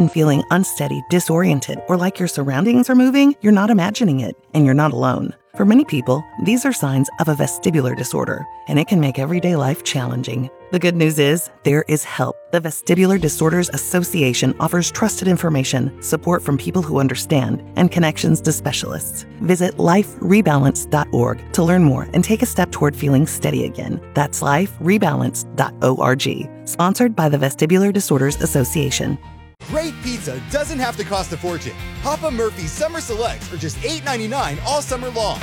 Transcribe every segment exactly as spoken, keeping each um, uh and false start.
been feeling unsteady, disoriented, or like your surroundings are moving, you're not imagining it, and you're not alone. For many people, these are signs of a vestibular disorder, and it can make everyday life challenging. The good news is, there is help. The Vestibular Disorders Association offers trusted information, support from people who understand, and connections to specialists. Visit life rebalance dot org to learn more and take a step toward feeling steady again. That's life rebalance dot org. Sponsored by the Vestibular Disorders Association. Great pizza doesn't have to cost a fortune. Papa Murphy's Summer Selects are just eight ninety-nine all summer long.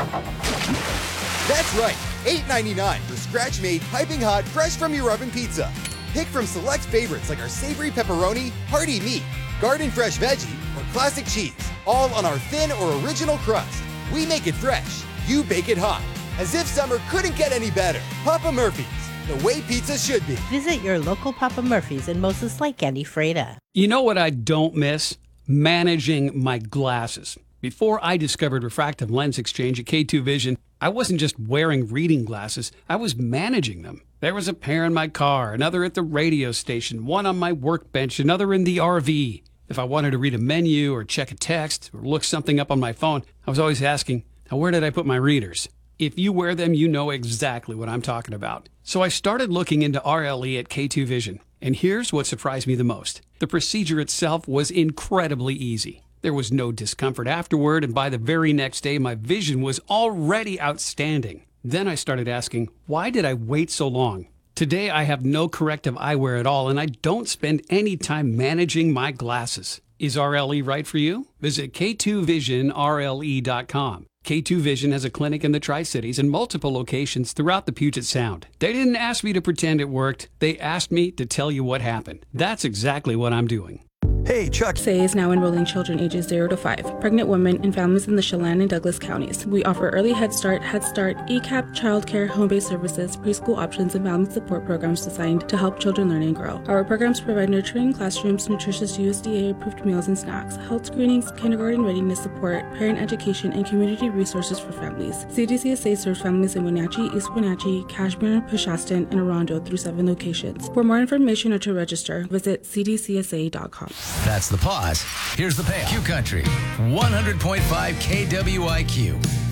That's right, eight ninety-nine for scratch-made, piping hot, fresh from your oven pizza. Pick from select favorites like our savory pepperoni, hearty meat, garden fresh veggie, or classic cheese, all on our thin or original crust. We make it fresh, you bake it hot. As if summer couldn't get any better. Papa Murphy's, the way pizza should be. Visit your local Papa Murphy's in Moses Lake and Ephrata. You know what I don't miss? Managing my glasses. Before I discovered refractive lens exchange at K two Vision, I wasn't just wearing reading glasses, I was managing them. There was a pair in my car, another at the radio station, one on my workbench, another in the R V. If I wanted to read a menu or check a text or look something up on my phone, I was always asking, now where did I put my readers? If you wear them, you know exactly what I'm talking about. So I started looking into R L E at K two Vision. And here's what surprised me the most. The procedure itself was incredibly easy. There was no discomfort afterward, and by the very next day, my vision was already outstanding. Then I started asking, why did I wait so long? Today, I have no corrective eyewear at all, and I don't spend any time managing my glasses. Is R L E right for you? Visit K two vision R L E dot com. K two Vision has a clinic in the Tri-Cities and multiple locations throughout the Puget Sound. They didn't ask me to pretend it worked. They asked me to tell you what happened. That's exactly what I'm doing. Hey, Chuck. S A is now enrolling children ages zero to five, pregnant women, and families in the Chelan and Douglas counties. We offer early Head Start, Head Start, E C A P, childcare, home-based services, preschool options, and family support programs designed to help children learn and grow. Our programs provide nurturing classrooms, nutritious U S D A-approved meals and snacks, health screenings, kindergarten readiness support, parent education, and community resources for families. C D C S A serves families in Wenatchee, East Wenatchee, Kashmir, Peshastan, and Orondo through seven locations. For more information or to register, visit c d c s a dot com. That's the pause. Here's the payoff. Q Country, one hundred point five K W I Q.